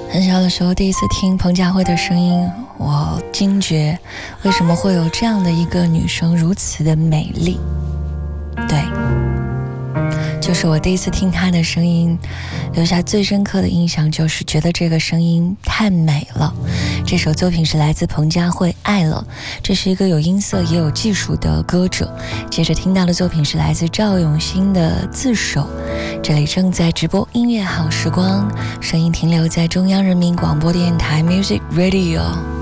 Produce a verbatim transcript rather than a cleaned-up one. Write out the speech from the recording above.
很小的时候第一次听彭佳慧的声音，我惊觉为什么会有这样的一个女生如此的美丽。对，就是我第一次听她的声音，留下最深刻的印象就是觉得这个声音太美了。这首作品是来自彭佳慧《爱了》，这是一个有音色也有技术的歌者。接着听到的作品是来自赵永新的《自首》。这里正在直播音乐好时光，声音停留在中央人民广播电台 Music Radio。